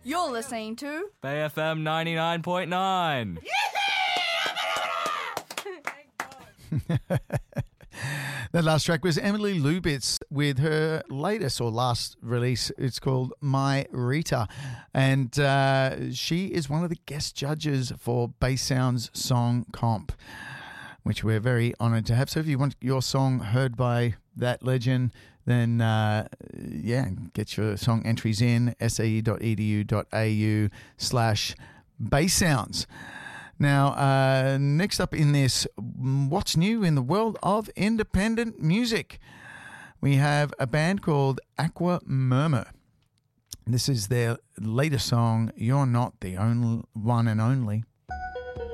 You're listening to BFM 99.9. That last track was Emily Lubitz with her latest or last release. It's called My Rita. And she is one of the guest judges for Bass Sounds Song Comp, which we're very honoured to have. So if you want your song heard by that legend, then get your song entries in sae.edu.au/basssounds. Now, next up in this, what's new in the world of independent music? We have a band called Aqua Murmur. This is their latest song, You're Not the Only One and Only.